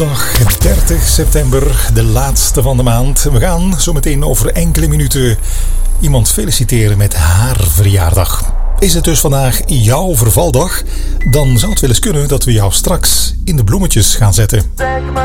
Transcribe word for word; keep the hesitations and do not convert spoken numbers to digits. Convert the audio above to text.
Woensdag dertig september, de laatste van de maand. We gaan zo meteen over enkele minuten iemand feliciteren met haar verjaardag. Is het dus vandaag jouw vervaldag? Dan zou het wel eens kunnen dat we jou straks in de bloemetjes gaan zetten.